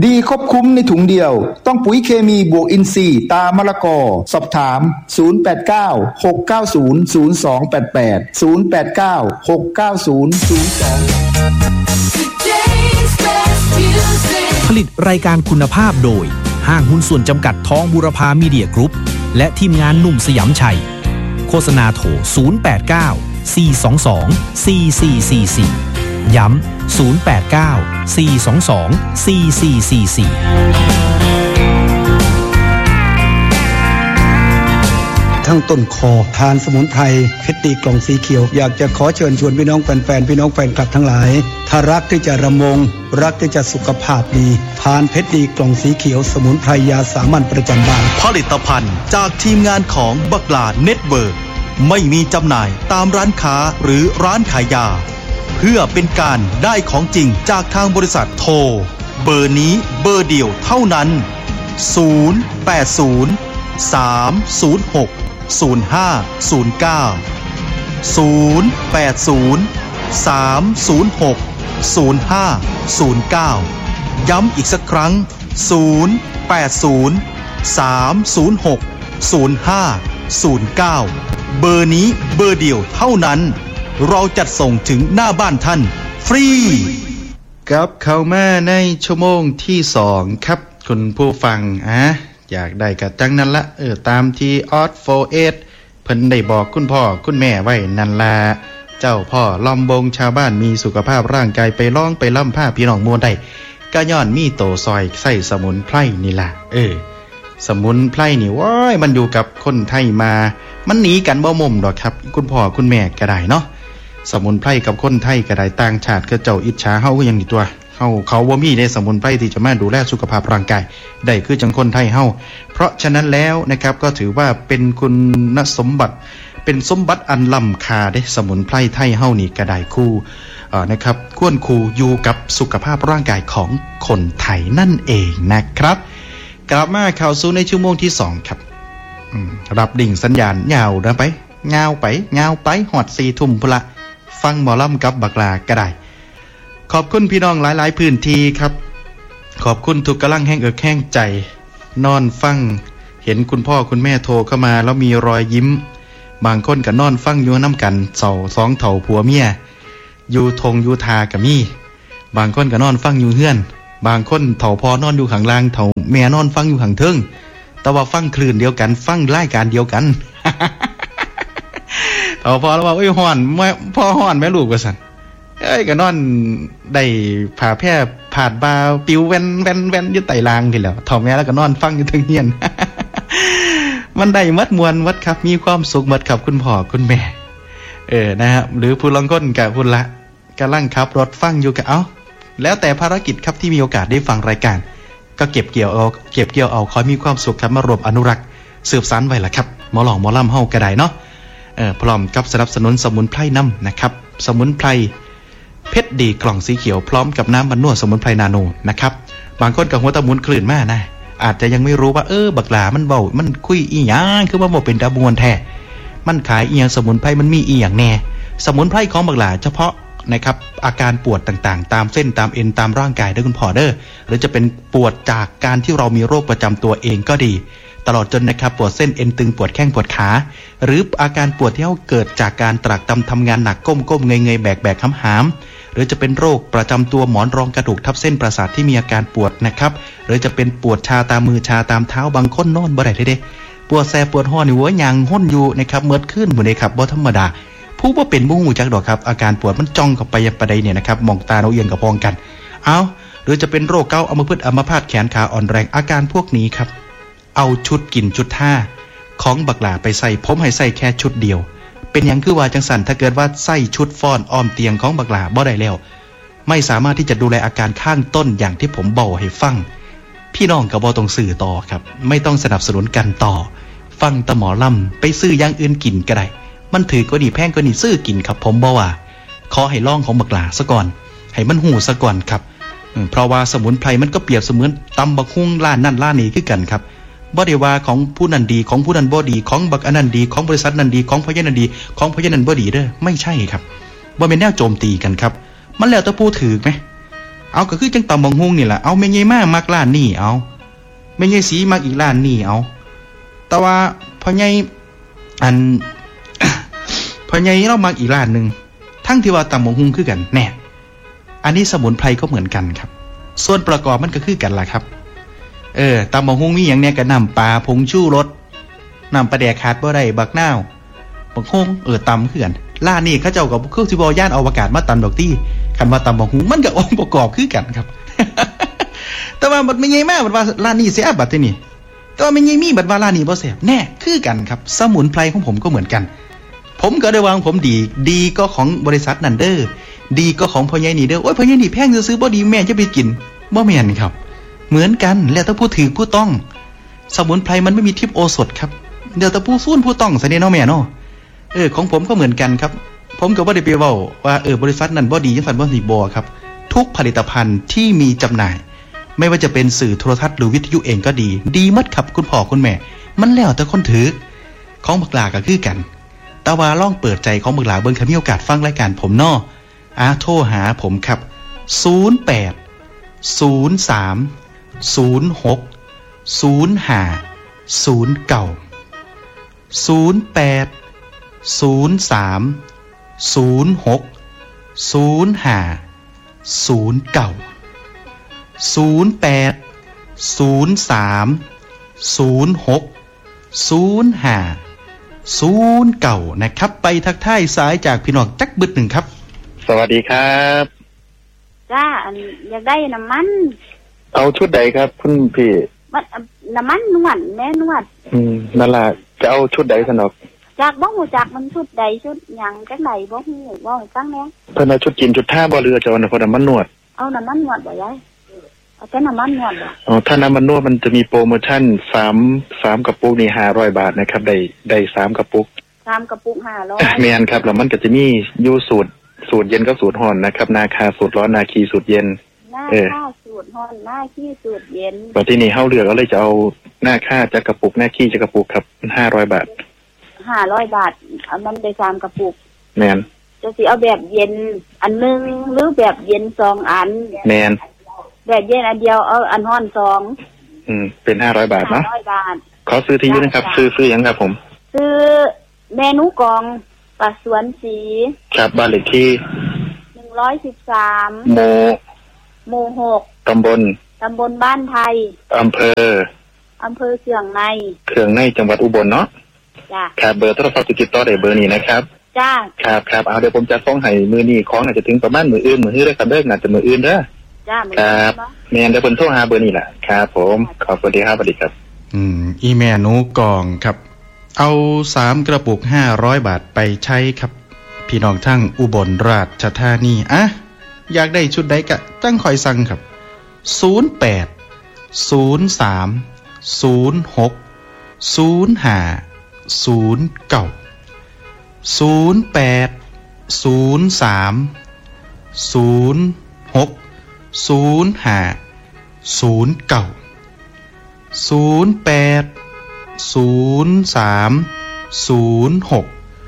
ดีครบคุ้มในถุงเดียวต้องปุ๋ยเคมีบวกอินทรีย์ตามะละกอสอบถาม089 690 0288 089 690 02 ผลิตรายการคุณภาพโดยห้างหุ้นส่วนจำกัดทองบูรพามีเดียกรุ๊ปและทีมงานหนุ่มสยามชัยโฆษณาโทร089 422 4444ย้ำ089 422 4444 ทั้งต้นคอทานสมุนไพรเพชรดีกล่องสีเขียวอยากจะขอเชิญชวนพี่น้องแฟนๆพี่น้องแฟนคลับทั้งหลายถ้ารักที่จะรำวงรักที่จะสุขภาพดีทานเพชรดีกล่องสีเขียวสมุนไพรยาสามัญประจำบ้านผลิตภัณฑ์จากทีมงานของบักหลาเน็ตเวิร์กไม่มีจำหน่ายตามร้านค้าหรือร้านขายยาเพื่อเป็นการได้ของจริงจากทางบริษัทโทรเบอร์นี้เบอร์เดียวเท่านั้น080 306 0509 080 306 0509ย้ำอีกสักครั้ง080 306 0509เบอร์นี้เบอร์เดียวเท่านั้นเราจัดส่งถึงหน้าบ้านท่านฟรีกับเข้ามาในชั่วโมงที่2ครับคุณผู้ฟังอยากได้กะจังนั้นละตามที่ออสโฟเอสเพิ่นได้บอกคุณพ่อคุณแม่ไว้นั่นละเจ้าพ่อลอมบงชาวบ้านมีสุขภาพร่างกายไปร้องไปล่ำผ้าพี่น้องมวลได้ก็ย้อนมีโตซอยใส่สมุนไพรนี่ล่ะสมุนไพรนี่ว้ายมันอยู่กับคนไทยมามันหนีกันบ่มุมดอกครับคุณพ่อคุณแม่ก็ได้เนาะสมุนไพรกับคนไทยก็ได้ต่างชาติก็เจ้าอิจฉาเฮาก็ยังนี่ตัวเขาบ่มีในสมุนไพรที่จะมาดูแลสุขภาพร่างกายได้คือจังคนไทยเฮาเพราะฉะนั้นแล้วนะครับก็ถือว่าเป็นคุณสมบัติเป็นสมบัติอันล้ำค่าได้สมุนไพรไทยเฮานี่ก็ได้คู่นะครับควรคู่อยู่กับสุขภาพร่างกายของคนไทยนั่นเองนะครับกลับมาเข้าสู่ในชั่วโมงที่2ครับรับดิ่งสัญญาณยาวนะไปยาวไปหอด4 ทุ่มพุ่นละฟังหมอลำกับบักลาก็ได้ขอบคุณพี่น้องหลายๆพื้นที่ครับขอบคุณทุกกำลังแห้งเอิกแห้งใจนอนฟังเห็นคุณพ่อคุณแม่โทรเข้ามาแล้วมีรอยยิ้มบางคนก็นอนฟังอยู่น้ำกัน2 เถ่าผัวเมียอยู่ทงอยู่ทากับมี่บางคนก็นอนฟังอยู่เฮือนบางคนเถ่าพอนอนอยู่ข้างล่างเถ่าแม่นอนฟังอยู่ข้างเทิงแต่ว่าฟังคลื่นเดียวกันฟังรายการเดียวกันเถ่าพอแล้วว่าฮ้อนพ่อฮ้อนแม่ลูกว่าซั่นก็นอนได้ผ่าแพร่ผาดบาปิวแว่นอยู่ใต้รางทีแล้วเถ่าแม่แล้วก็นอนฟังอยู่เทิงเฮียน มันได้มัดมวลวัดครับมีความสุขมัดครับคุณพ่อคุณแม่นะครับหรือผู้ลางคนกับพุ่นละกำลังขับรถฟังอยู่กับแล้วแต่ภารกิจครับที่มีโอกาสได้ฟังรายการก็เก็บเกี่ยวเอาขอมีความสุขครับมารวมอนุรักษ์สืบสานไว้ล่ะครับหมอหลองหมอล่ำเฮาก็ได้เนาะพร้อมกับสนับสนุนสมุนไพรน้ำนะครับสมุนไพรเพชรดีกล่องสีเขียวพร้อมกับน้ำบรรนวดสมุนไพรนาโนนะครับบางคนกับหัวตะมุนคลื่นมากนะอาจจะยังไม่รู้ว่าบักหลามันเบามันคุยอีหยังคือว่าบ่เป็นตะมวนแท้มันขายอีหยังสมุนไพรมันมีอีหยังแน่สมุนไพรของบักหลาเฉพาะนะครับอาการปวดต่างๆตามเส้นตามเอ็นตามร่างกายเด้อคุณพ่อเด้อหรือจะเป็นปวดจากการที่เรามีโรคประจำตัวเองก็ดีตลอดจนนะครับปวดเส้นเอ็นตึงปวดแข้งปวดขาหรืออาการปวดที่เกิดจากการตรากตรำทำงานหนักก้มเงยแบกหามหรือจะเป็นโรคประจำตัวหมอนรองกระดูกทับเส้นประสาทที่มีอาการปวดนะครับหรือจะเป็นปวดชาตามมือชาตามเท้าบางคนนอนบ่ได้เด้ปวดแสบปวดห้อนี่หัวยังห้นอยู่นะครับเมื่อขึ้นหมดเลยครับบ่ธรรมดาผู้ว่าเป็นบ่ฮู้จักดอกครับอาการปวดมันจ้องเข้าไปยังประเด็นเนี่ยนะครับมองตาเราเอียงกับพองกันหรือจะเป็นโรคเกาต์อัมพฤกษ์อัมพาตแขนขาอ่อนแรงอาการพวกนี้ครับเอาชุดกินชุดท่าของบักหลาไปใส่ผมให้ใส่แค่ชุดเดียวเป็นอย่างคือว่าจังสันถ้าเกิดว่าใส่ชุดฟ้อนอ้อมเตียงของบักหลาบ่ได้แล้วไม่สามารถที่จะดูแลอาการข้างต้นอย่างที่ผมบอกให้ฟังพี่น้องก็บ่ต้องซื้อต่อครับไม่ต้องสนับสนุนกันต่อฟังตะหมอลำไปซื้ออย่างอื่นกินก็ได้มันถือก็ดีแพงก็ดีซื้อกินครับผมบอกว่าขอให้ลองของบักหลาซะก่อนให้มันหูซะก่อนครับเพราะว่าสมุนไพรมันก็เปรียบเสมือนตำบักหุ่งร้านนั่นร้านนี้คือกันครับบ่ได้ว่าของผู้นั้นดีของผู้นั้นบ่ดีของบักอันนั้นดีของบริษัทนั้นดีของพยานั้นดีของพยานั้นบ่ดีเด้อไม่ใช่ครับบ่เป็นแนวโจมตีกันครับมันแล้วแต่ผู้ถือไหมเอาก็คือจังตำบักหุ่งนี่ล่ะเอาแม่ใหญ่มามักร้านนี้เอาแม่ใหญ่สีมักอีกร้านนี้เอาแต่ว่าพ่อใหญ่อัน พ่อใหญ่เรามักอีกร้านนึงทั้งที่ว่าตำบักหุ่งคือกันแน่อันนี้สมุนไพรก็เหมือนกันครับส่วนประกอบมันก็คือกันล่ะครับตำบักหุ่งมีหยังเนี่ยก็น้ำปลาผงชูรสน้ำปลาแดกขาดบ่ได้บักนาวบักหุ่งตำคือกันร้านนี้เขาเจ้าก็คือสิบ่ย่านอวกาศมาตำดอกตี้คันว่าตำบักหุ่งมันก็องค์ประกอบคือกันครับ แต่ว่ามันไม่ใหญ่มากบัดว่าร้านนี้แซ่บบัดทีนี้แต่ว่าไม่ใหญ่มีบัดว่าร้านนี้บ่แซ่บแน่คือกันครับสมุนไพรของผมก็เหมือนกันผมก็ได้วางผมดีก็ของบริษัทนันเดอร์ดีก็ของพ่อใหญ่นี่เด้อโอ้ยพ่อใหญ่นี่แพงซื้อบ่ดีแม่จะไปกินบ่แม่นครับเหมือนกันแล้วถ้าผู้ถือผู้ต้องสมุนไพรมันไม่มีทิพย์โอสถครับเดี๋ยวแต่ผู้สู้ผู้ต้องซะเนี่ยเนาะแม่เนาะของผมก็เหมือนกันครับผมก็บ่ได้ไปเว้าว่าบริษัทนั้นบ่ดีจังซั่นบ่สิบ่ครับทุกผลิตภัณฑ์ที่มีจำหน่ายไม่ว่าจะเป็นสื่อโทรทัศน์หรือวิทยุเองก็ดีหมดครับคุณพ่อคุณแม่มันแล้วแต่คนถือของบักหลาก็คือกันแต่ว่าลองเปิดใจของบักหลาเบิ่งครับมีโอกาสฟังรายการผมเนาะโทรหาผมครับ08 03 06 05 09 08 03 06 05 09 08 03 06 05 09นะครับไปทักทายสายจากพี่น้องจักบึดหนึ่งครับสวัสดีครับจ้าอยากได้น้ำมันเอาชุดใดครับคุณพี่น้ำมันนวดแม่นวดนั่นล่ะจะเอาชุดใดสนอกจากบ่ฮู้จักมันชุดใดชุดหยังจังไดบ่ฮู้บ่ให้ฟังแม่เพิ่นเอาชุดกินชุดท่าบ่เรือจะเอาน้ำมันนวดเอาน้ำมันนวดบ่ยายเอาแต่น้ำมันนวดบ่ถ้าน้ำมันนวดมันจะมีโปรโมชั่น3กระปุกนี่500 บาทนะครับได้3กระปุก 3กระปุก500 แม่นครับแล้วมันก็จะมีอยู่สูตรเย็นกับสูตรร้อนนะครับนาคาสูตรร้อนนาคีสูตรเย็นนาคาสูตรร้อนนาคีสูตรเย็นบัดนี้เฮาเลือกก็เลยจะเอานาคาจักกระปุกนาคีจักกระปุกครับ500 บาท 500 บาทมันได้3กระปุกแม่นจะสิเอาแบบเย็นอันนึงหรือแบบเย็น2อันแม่นแบบเย็นอันเดียวเอาอันร้อน2 เป็น500 บาทเนาะ 500 บาทขอซื้อที่อยู่นะครับซื้อหยังครับผมซื้อเมนูกองปลาสวนสีครับบ้านเลขที่ 113 หมู่6ตำบลบ้านไทยอำเภอเขื่องในจังหวัดอุบลเนาะจ้ะครับเบอร์โทรศัพท์ติดต่อได้เบอร์นี้นะครับจ้าครับเอาเดี๋ยวผมจะส่งให้มื้อนี้ของอาจจะถึงประมาณมื้ออื่นมื้อนี้ได้ครับเด้อน่าจะมื้ออื่นเด้อจ้าครับแม่นเดี๋ยวเพิ่นโทรหาเบอร์นี้แหละครับผมขอบคุณครับสวัสดีครับอีแม่หนูกองครับเอา3กระปุก500 บาทไปใช้ครับพี่น้องทั้งอุบลราชธานีอยากได้ชุดใดก็จังคอยสั่งครับ08 03 06 05 09 08 03 06 05 09 08 03 06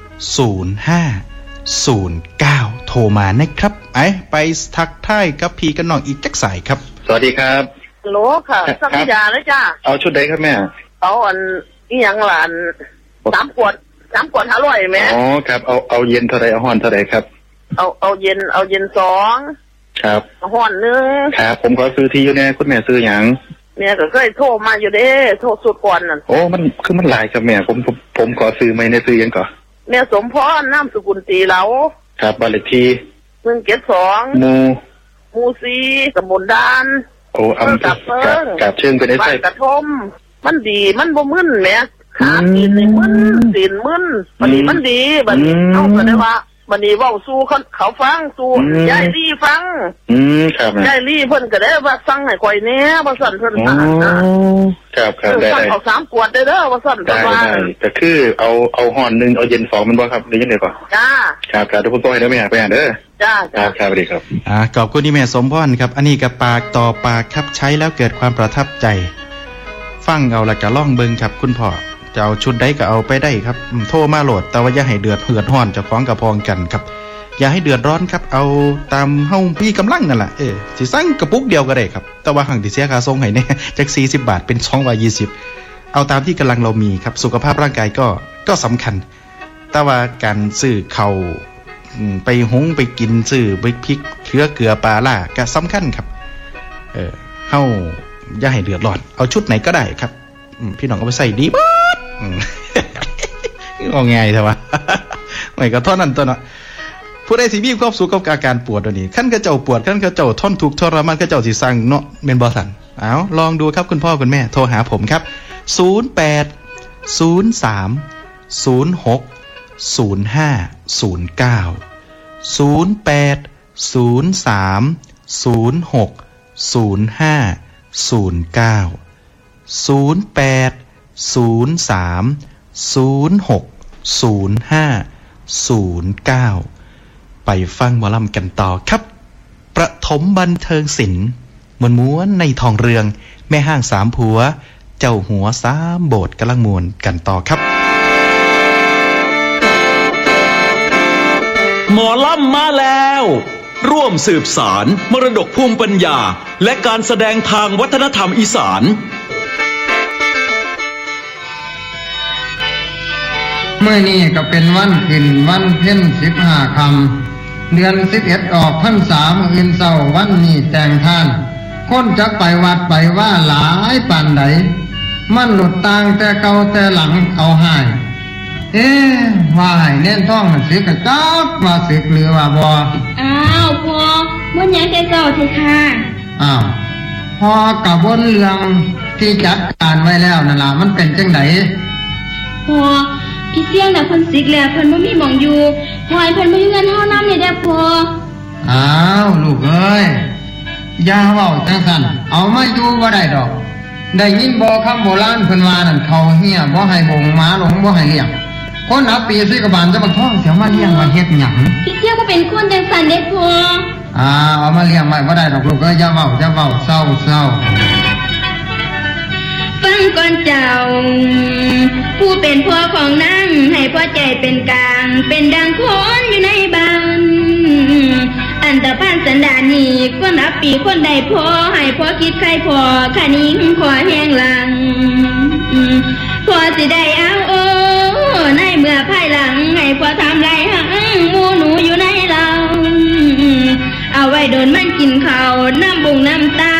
05 09โทรมานะครับไปทักทายกับพี่กันน้องอีกจักสายครับสวัสดีครับโหลค่ะสัญญาเลยจ้าเอาชุดใดครับแม่เอาอันอีหยังล่ะ3 ขวด500แม่อ๋อครับเอาเย็นเท่าไรเอาร้อนเท่าไรครับเอาเย็น2 ครับร้อน1 ครับผมขอซื้อที่อยู่แน่คุณแม่ซื้อหยังแม่ก็เคยโทรมาอยู่เด้โทรสุดก่อนนั่นโอ้มันหลายครับแม่ผมขอซื้อไหมในซื้อยังก่อนแม่สมพรนามสกุลตีเหลาครับบ้านเลขที่ 172หมู่4ตำบลด่านโอ้อำเภอกาบเชิงไปได้ใช่กระทมมันดีมันบ่มึนแม่ขาตีนนี่มึนตีนมึนบัดนี้มันดีบัดนี้เอาก็ได้ว่าบัดนี้เว้าสู่เขาฟังสู่ยายลี่ฟังครับยายลี่เพิ่นก็ได้ว่าสั่งให้ข่อยแหน่บ่ซั่นเพิ่นสั่งครับได้เอา3 ขวดเด้อว่าซั่นก็ว่าก็คือเอาฮ้อน1เอาเย็น2มันบ่ครับหรือจังได๋ก่อนจ้าครับเดี๋ยวผมส่งให้เด้อแม่ไปเด้อจ้าครับสวัสดีครับขอบคุณที่แม่สมพรครับอันนี้ก็ปากต่อปากครับใช้แล้วเกิดความประทับใจฟังเอาแล้วก็ลองเบิ่งครับคุณพ่อจะเอาชุดใดก็เอาไปได้ครับโทรมาโหลดแต่ว่าอย่าให้เดือดเหือดร้อนเจ้าของกระพองกันครับอย่าให้เดือดร้อนครับเอาตามเฮาพี่กำลังนั่นแหละสิสั่งกระปุกเดียวก็ได้ครับแต่ว่าหั่งที่เสียค่าส่งให้แน่จาก40 บาทเป็น220เอาตามที่กำลังเรามีครับสุขภาพร่างกายก็สำคัญแต่ว่าการซื้อข้าวไปหุงไปกินซื้อไปพริกเกลือปลาล่าก็สำคัญครับเฮาอย่าให้เดือดร้อนเอาชุดไหนก็ได้ครับพี่น้องก็ไปใส่ดีบ้าเอาไงเถอะวะไม่ก็เท่านั้นตัวเนาะผู้ใดสิมีความสุขกับอาการปวดตัวนี้ขั้นกระเจ้าปวดขั้นกระเจ้าทนทุกข์ทรมานกระเจ้าสิสั่งเนาะเมนบอสันเอาลองดูครับคุณพ่อคุณแม่โทรหาผมครับไปฟังหมอลำกันต่อครับประถมบันเทิงศิลป์ม้วนในทองเรืองแม่ห้าง3ผัวเจ้าหัว3โบสถ์กำลังมวนกันต่อครับหมอลำมาแล้วร่วมสืบสารมรดกภูมิปัญญาและการแสดงทางวัฒนธรรมอีสานเมื่อนี้ก็เป็นวันขึ้นวันเพ็ญ15 ค่ำเดือน11ออกพรรษามื้ออื่นเช้าวันนี้แต่งท่านคนจักไปวัดไปว่าหลายปานใดมันหลุดต่างแต่เก่าแต่หลังเอาหายว่าให้เน้นท่องสึกกะจักว่าสึกหรือว่าบ่อ้าวพ่อมื้อนี้แต่เช้าสิค่ะอ้าวพ่อกับบนเรื่องที่จัดการไว้แล้วนั่นล่ะมันเป็นจังได๋พ่อพี่เสี่ยงน่ะเพิ่นสิกแล้วเพิ่นบ่มีหม่องอยู่ปล่อยเพิ่นมาอยู่กันเฮานำนี่เด้อพ่ออ้าวลูกเอ้ยอย่าเว้าจังซั่นเอามาอยู่บ่ได้ดอกได้ยินบ่คำโบราณเพิ่นว่านั่นเขาเฮียบ่ให้บ่งหมาหลงบ่ให้เลี้ยงคนนับปีสิกบาลจะบักท้องเสียมาเลี้ยงว่าเฮ็ดหยังพี่เสี่ยงบ่เป็นคนจังซั่นเด้อพ่อเอามาเลี้ยงไว้บ่ได้ดอกลูกเอ้ยอย่าเว้าเศร้าฟังก่อนเจ้าผู้เป็นพ่อของนางให้พ่อใจเป็นกลางเป็นดังคนอยู่ในบ้านอันตรพานสันดานนี้คนนับปีคนใดพ่อให้พ่อคิดใครพ่อขานิ่งขอแห้งหลังพ่อสิได้เอาในเมื่อภายหลังให้พ่อทำไรหังหมูหนูอยู่ในเราเอาไว้โดนมันกินข้าวน้ำบุงน้ำตา